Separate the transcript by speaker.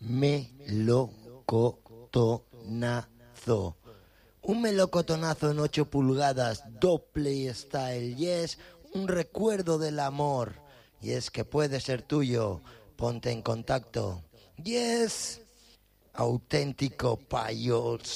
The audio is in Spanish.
Speaker 1: melocotonazo. Un melocotonazo en 8 pulgadas, doble style, y es un recuerdo del amor. Y es que puede ser tuyo, ponte en contacto. Y es auténtico payos.